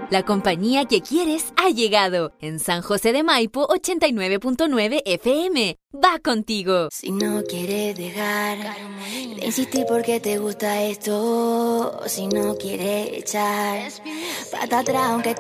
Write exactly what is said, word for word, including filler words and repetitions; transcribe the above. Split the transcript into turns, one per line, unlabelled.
La compañía que quieres ha llegado. En San José de Maipo, ochenta y nueve punto nueve F M. Va contigo.
Si no quieres dejar de insistir porque te gusta esto, si no quieres echar pata atrás aunque